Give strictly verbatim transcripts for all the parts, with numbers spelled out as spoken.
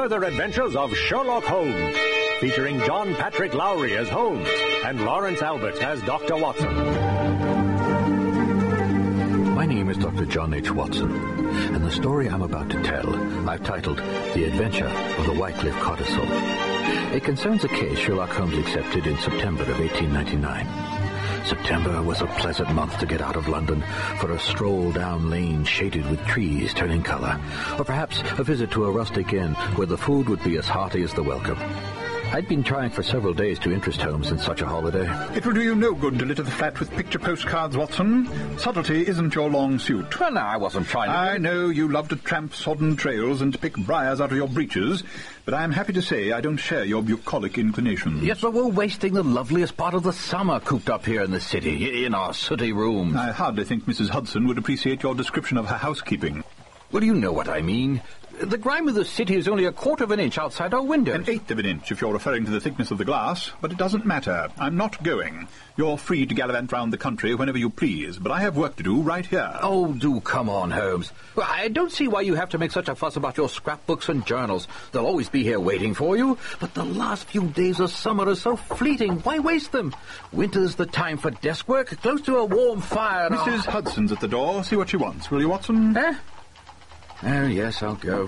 further adventures of Sherlock Holmes, featuring John Patrick Lowry as Holmes and Lawrence Albert as Doctor Watson. My name is Doctor John H. Watson, and the story I'm about to tell I've titled The Adventure of the Wycliffe Codicil. It concerns a case Sherlock Holmes accepted in September of eighteen ninety-nine. September was a pleasant month to get out of London for a stroll down lanes shaded with trees turning colour, or perhaps a visit to a rustic inn where the food would be as hearty as the welcome. I'd been trying for several days to interest Holmes in such a holiday. It will do you no good to litter the flat with picture postcards, Watson. Subtlety isn't your long suit. Well, now, I wasn't trying to... I know you love to tramp sodden trails and pick briars out of your breeches, but I'm happy to say I don't share your bucolic inclinations. Yes, but we're wasting the loveliest part of the summer cooped up here in the city, in our sooty rooms. I hardly think Missus Hudson would appreciate your description of her housekeeping. Well, you know what I mean. The grime of the city is only a quarter of an inch outside our windows. An eighth of an inch, if you're referring to the thickness of the glass. But it doesn't matter. I'm not going. You're free to gallivant round the country whenever you please, but I have work to do right here. Oh, do come on, Holmes. Well, I don't see why you have to make such a fuss about your scrapbooks and journals. They'll always be here waiting for you. But the last few days of summer are so fleeting. Why waste them? Winter's the time for desk work, close to a warm fire. Missus Oh. Hudson's at the door. See what she wants, will you, Watson? Eh? Oh, yes, I'll go.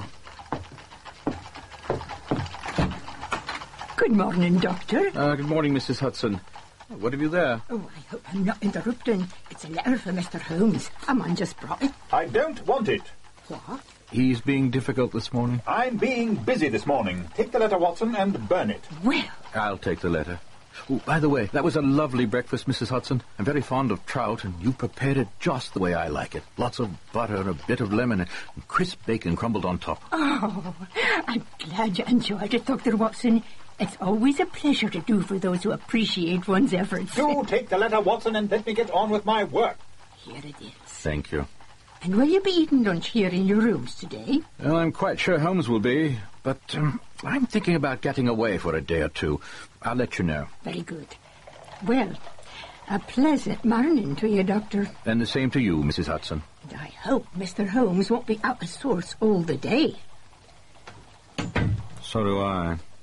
Good morning, Doctor. Uh, good morning, Missus Hudson. What have you there? Oh, I hope I'm not interrupting. It's a letter for Mister Holmes. A man just brought it. I don't want it. What? He's being difficult this morning. I'm being busy this morning. Take the letter, Watson, and burn it. Well, I'll take the letter. Oh, by the way, that was a lovely breakfast, Missus Hudson. I'm very fond of trout, and you prepared it just the way I like it. Lots of butter and a bit of lemon and crisp bacon crumbled on top. oh, I'm glad you enjoyed it, Doctor Watson. It's always a pleasure to do for those who appreciate one's efforts. Do take the letter, Watson, and let me get on with my work. Here it is. Thank you. And will you be eating lunch here in your rooms today? Well, I'm quite sure Holmes will be, but um, I'm thinking about getting away for a day or two. I'll let you know. Very good. Well, a pleasant morning to you, Doctor. And the same to you, Missus Hudson. And I hope Mister Holmes won't be out of sorts all the day. So do I.